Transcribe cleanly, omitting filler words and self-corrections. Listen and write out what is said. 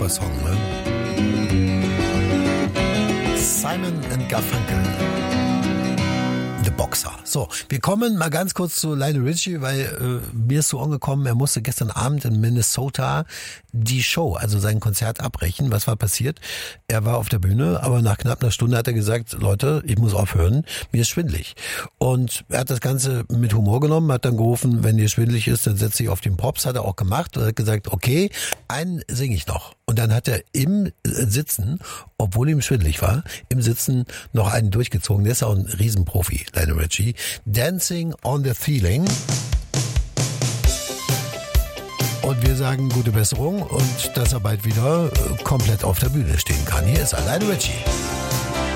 toller Song, ne? Simon and Garfunkel. The Boxer. So, wir kommen mal ganz kurz zu Lionel Richie, weil mir ist so angekommen, er musste gestern Abend in Minnesota die Show, also sein Konzert abbrechen. Was war passiert? Er war auf der Bühne, aber nach knapp einer Stunde hat er gesagt, Leute, ich muss aufhören, mir ist schwindelig. Und er hat das Ganze mit Humor genommen, hat dann gerufen, wenn dir schwindelig ist, dann setz dich auf den Pops, hat er auch gemacht und hat gesagt, okay, einen singe ich noch. Und dann hat er im Sitzen, obwohl ihm schwindelig war, im Sitzen noch einen durchgezogen. Der ist auch ein Riesenprofi, Lionel Richie. Dancing on the Ceiling. Und wir sagen gute Besserung und dass er bald wieder komplett auf der Bühne stehen kann. Hier ist er, Lionel Richie.